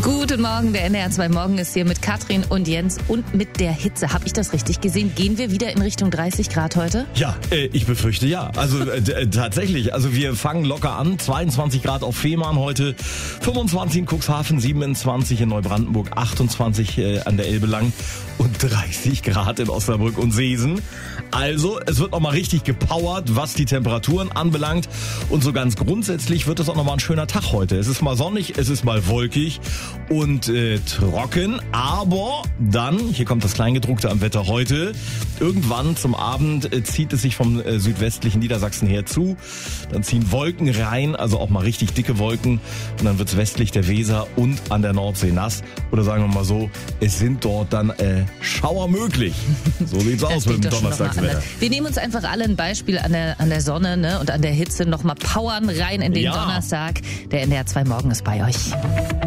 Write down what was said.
Guten Morgen, der NDR 2 Morgen ist hier mit Katrin und Jens und mit der Hitze. Habe ich das richtig gesehen? Gehen wir wieder in Richtung 30 Grad heute? Ja, ich befürchte ja. Also tatsächlich, also wir fangen locker an. 22 Grad auf Fehmarn heute, 25 in Cuxhaven, 27 in Neubrandenburg, 28 an der Elbe lang und 30 Grad in Osnabrück und Seesen. Also es wird nochmal richtig gepowert, was die Temperaturen anbelangt. Und so ganz grundsätzlich wird es auch nochmal ein schöner Tag heute. Es ist mal sonnig, es ist mal wolkig und trocken. Aber dann, hier kommt das Kleingedruckte am Wetter heute, irgendwann zum Abend zieht es sich vom südwestlichen Niedersachsen her zu. Dann ziehen Wolken rein, also auch mal richtig dicke Wolken. Und dann wird es westlich der Weser und an der Nordsee nass. Oder sagen wir mal so, es sind dort dann Schauer möglich. So sieht's aus mit dem Donnerstagswetter. Wir nehmen uns einfach alle ein Beispiel an der Sonne, ne, und an der Hitze. Nochmal powern rein in den Donnerstag. Der NDR 2 Morgen ist bei euch.